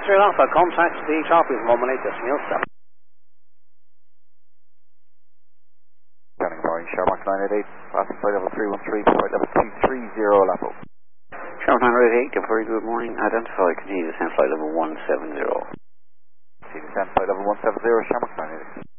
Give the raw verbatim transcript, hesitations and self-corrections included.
Answer Alpha, contact the Sharpies, one one eight decimal seven. Scanning Boeing, Shermark nine eight eight, passing flight level three one three, flight level two three zero, Lapo. Shermark nine eight eight, a very good morning. Identify, continue descent flight level one seven zero. See descent flight level one seven zero, Shermark nine eight eight.